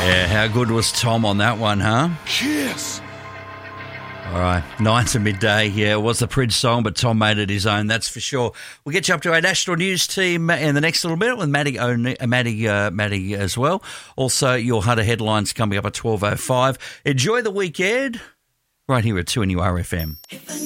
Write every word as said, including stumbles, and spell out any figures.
Yeah, how good was Tom on that one, huh? Kiss. All right, nine to midday. Yeah, it was the Pridge song, but Tom made it his own, that's for sure. We'll get you up to our national news team in the next little bit with Maddie, O'Ne- uh, Maddie, uh, Maddie as well. Also, your Hunter headlines coming up at twelve oh five. Enjoy the weekend right here at two N U R F M.